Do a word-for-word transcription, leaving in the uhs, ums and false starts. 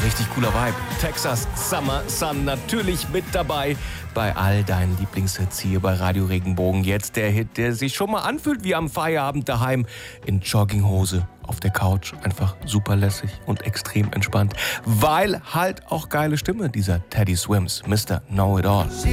richtig cooler Vibe. Texas Summer Sun natürlich mit dabei bei all deinen Lieblingshits hier bei Radio Regenbogen. Jetzt der Hit, der sich schon mal anfühlt wie am Feierabend daheim in Jogginghose auf der Couch. Einfach super lässig und extrem entspannt, weil halt auch geile Stimme dieser Teddy Swims, Mister Know It All.